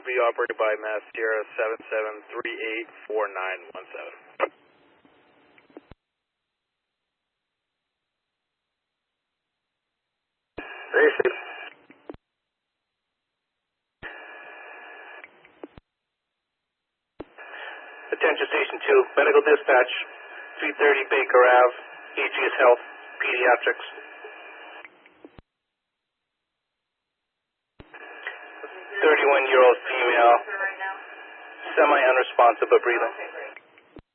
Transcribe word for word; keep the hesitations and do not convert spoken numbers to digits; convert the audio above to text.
be operated by Mass Sierra seven seven three eight four nine one seven. Basic. Attention Station two, Medical Dispatch, three thirty Baker Avenue, Aegis Health, Pediatrics. thirty-one-year-old female, semi-unresponsive but breathing.